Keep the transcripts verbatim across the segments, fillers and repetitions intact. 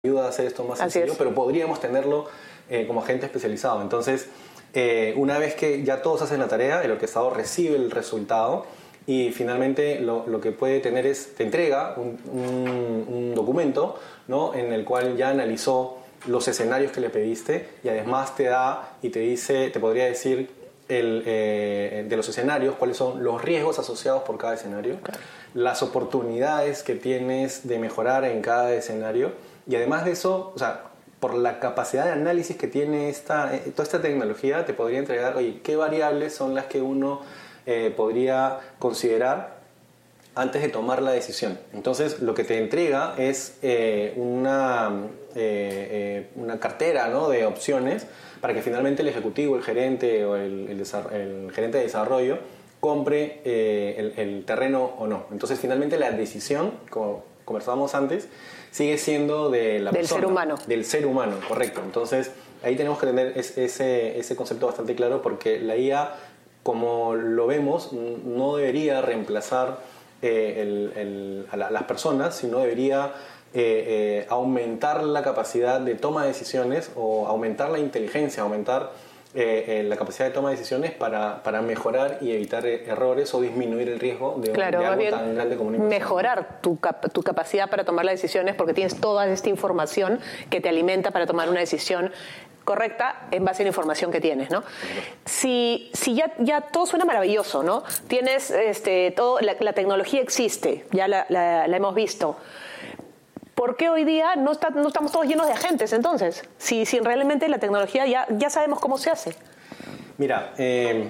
ayuda a hacer esto más Así sencillo, es. pero podríamos tenerlo eh, como agente especializado. Entonces, eh, una vez que ya todos hacen la tarea, el orquestador recibe el resultado y finalmente lo, lo que puede tener es, te entrega un, un, un documento, ¿no?, en el cual ya analizó los escenarios que le pediste y además te da y te dice, te podría decir el, eh, de los escenarios, cuáles son los riesgos asociados por cada escenario, claro, las oportunidades que tienes de mejorar en cada escenario y además de eso, o sea, por la capacidad de análisis que tiene esta, eh, toda esta tecnología, te podría entregar, oye, qué variables son las que uno eh, podría considerar antes de tomar la decisión. Entonces, lo que te entrega es eh, una, eh, eh, una cartera, ¿no?, de opciones para que finalmente el ejecutivo, el gerente o el, el, el gerente de desarrollo compre eh, el, el terreno o no. Entonces, finalmente la decisión, como conversábamos antes, sigue siendo de la del persona. Del ser humano. Del ser humano, correcto. Entonces, ahí tenemos que tener ese, ese concepto bastante claro porque la I A, como lo vemos, no debería reemplazar Eh, el, el, a, la, a las personas, sino debería eh, eh, aumentar la capacidad de toma de decisiones o aumentar la inteligencia, aumentar eh, eh, la capacidad de toma de decisiones para, para mejorar y evitar errores o disminuir el riesgo de, claro, de algo bien, tan grande como una inversión. Mejorar tu, cap tu capacidad para tomar las decisiones porque tienes toda esta información que te alimenta para tomar una decisión correcta en base a la información que tienes, ¿no? Si, si ya, ya todo suena maravilloso, ¿no? Tienes este, todo, la, la tecnología existe, ya la, la, la hemos visto. ¿Por qué hoy día no, está, no estamos todos llenos de agentes entonces? Si, si realmente la tecnología ya, ya sabemos cómo se hace. Mira, eh,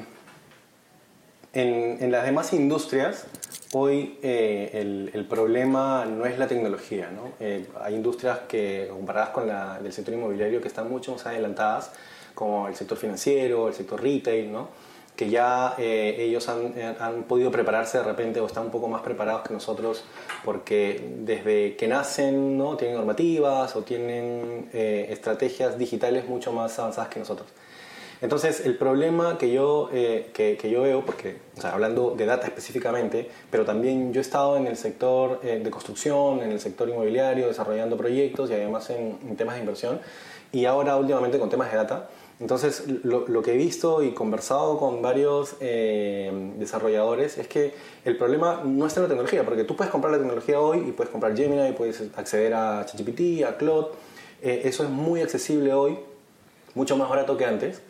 en, en las demás industrias hoy eh, el, el problema no es la tecnología, ¿no? Eh, hay industrias que, comparadas con la del sector inmobiliario, que están mucho más adelantadas, como el sector financiero, el sector retail, ¿no?, que ya eh, ellos han, han podido prepararse de repente o están un poco más preparados que nosotros porque desde que nacen, ¿no?, tienen normativas o tienen eh, estrategias digitales mucho más avanzadas que nosotros. Entonces, el problema que yo, eh, que, que yo veo, porque, o sea, hablando de data específicamente, pero también yo he estado en el sector eh, de construcción, en el sector inmobiliario, desarrollando proyectos y además en, en temas de inversión, y ahora últimamente con temas de data. Entonces, lo, lo que he visto y conversado con varios eh, desarrolladores es que el problema no está en la tecnología, porque tú puedes comprar la tecnología hoy y puedes comprar Gemini, y puedes acceder a ChatGPT, a Claude, eh, eso es muy accesible hoy, mucho más barato que antes.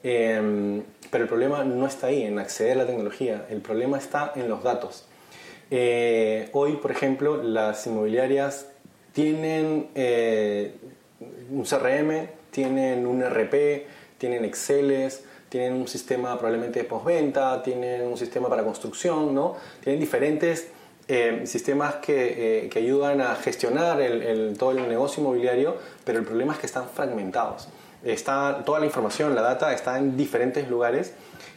Eh, pero el problema no está ahí, en acceder a la tecnología. El problema está en los datos. Eh, hoy, por ejemplo, las inmobiliarias tienen eh, un C R M, tienen un E R P, tienen Exceles, tienen un sistema probablemente de postventa, tienen un sistema para construcción, ¿no? Tienen diferentes eh, sistemas que, eh, que ayudan a gestionar el, el, todo el negocio inmobiliario, pero el problema es que están fragmentados. Está, toda la información, la data está en diferentes lugares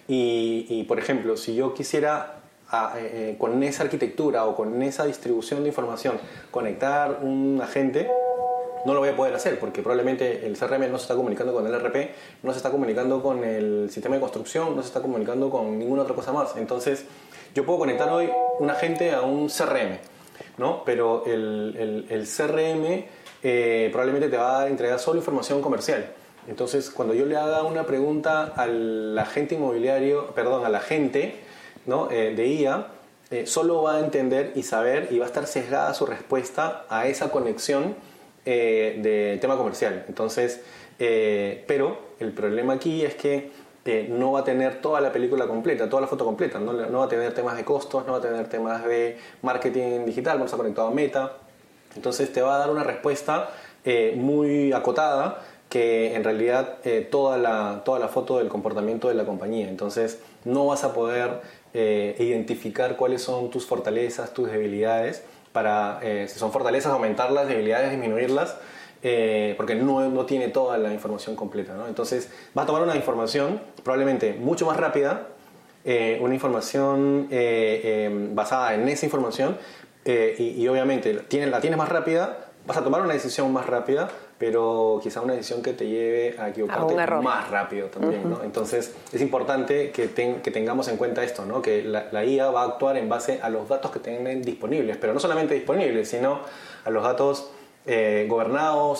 y, y por ejemplo, si yo quisiera a, eh, con esa arquitectura o con esa distribución de información conectar un agente, no lo voy a poder hacer porque probablemente el C R M no se está comunicando con el E R P, no se está comunicando con el sistema de construcción, no se está comunicando con ninguna otra cosa más. Entonces, yo puedo conectar hoy un agente a un C R M, ¿no? Pero el, el, el C R M eh, probablemente te va a entregar solo información comercial. Entonces, cuando yo le haga una pregunta al agente inmobiliario, perdón, al agente, ¿no?, eh, de I A, eh, solo va a entender y saber y va a estar sesgada su respuesta a esa conexión eh, del tema comercial. Entonces, eh, pero el problema aquí es que eh, no va a tener toda la película completa, toda la foto completa, ¿no? No va a tener temas de costos, no va a tener temas de marketing digital, no está conectado a Meta. Entonces, te va a dar una respuesta eh, muy acotada, que en realidad eh, toda, la, toda la foto del comportamiento de la compañía. Entonces no vas a poder eh, identificar cuáles son tus fortalezas, tus debilidades, para, eh, si son fortalezas, aumentarlas, debilidades, disminuirlas, eh, porque no, no tiene toda la información completa, ¿no? Entonces vas a tomar una información probablemente mucho más rápida, eh, una información eh, eh, basada en esa información, eh, y, y obviamente tienes, la tienes más rápida, vas a tomar una decisión más rápida, pero quizá una decisión que te lleve a equivocarte más rápido también, ¿no? Entonces es importante que, ten, que tengamos en cuenta esto, ¿no? Que la, la I A va a actuar en base a los datos que tienen disponibles, pero no solamente disponibles, sino a los datos eh, gobernados